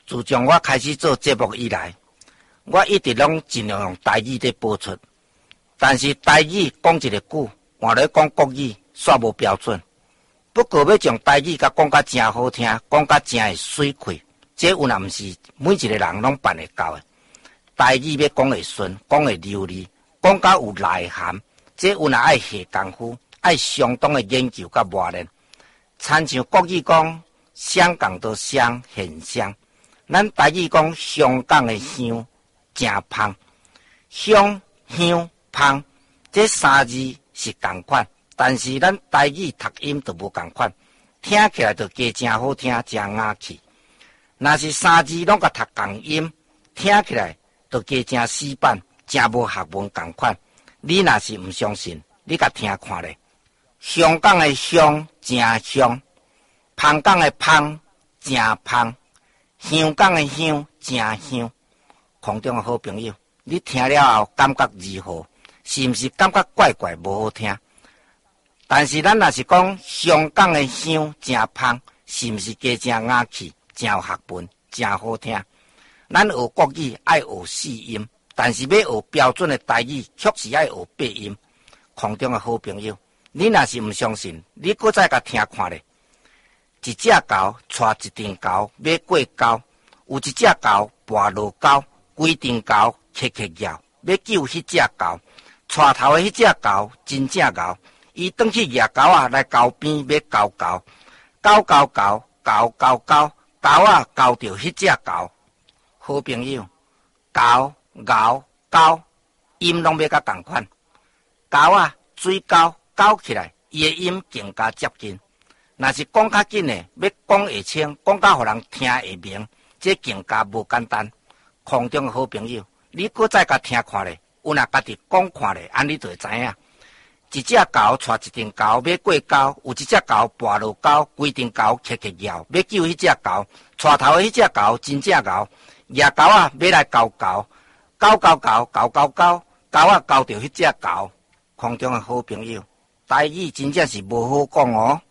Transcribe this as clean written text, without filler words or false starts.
自从我开始做节目以来，我一直拢尽量用台语在播出。但是台语讲一个句，换来讲国语煞无标准。不过要将台语甲讲甲真好听，讲甲真会水气，这有那毋是每一个人拢办会到的。台语要讲会顺，讲会流利，讲甲有内涵，这有那爱下功夫，爱相当的研究甲磨练。参像国语讲香港的香很香，咱台语讲香港的香真香，香香香这三字是同款，但是咱台语读音就无同款，听起来就加真好听，真雅气。若是三字拢甲读同音，听起来就加真死板，真无学问同款。你若是毋相信，你甲听看咧。香港的香真香，香港的香真香，香港的香真香。空中的好朋友，你听了后感觉如何？是毋是感觉怪怪无好听？但是咱若是讲香港的香真香，是毋是加真雅气、真有学问、真好听？咱学国语爱学四音，但是要学标准的台语，却是爱学八音。空中的好朋友，你若是毋相信，你搁再甲听看咧。一只猴带一阵猴要过沟，有一只猴跋落沟，规阵猴咳咳叫，要救迄只猴。带头的迄只猴真正猴，伊转去野狗啊来沟边要交狗，交交交交交交，狗啊交着迄只狗。好朋友，狗咬狗音拢要甲同款，狗啊水狗狗起来，伊的音更加接近。若是讲较紧的，要讲会清，讲甲互人听会明，这更加无简单。空中的好朋友，你搁再甲听看咧。有若家己讲看咧，安尼就会知影。一只狗带一阵狗要过沟，有一只狗跋落沟，规阵狗咳咳叫，要救迄只狗。带头的迄只狗真正狗，野狗啊要来交狗，交交交交交交，狗啊交着迄只狗。空中的好朋友，台语真正是无好讲哦。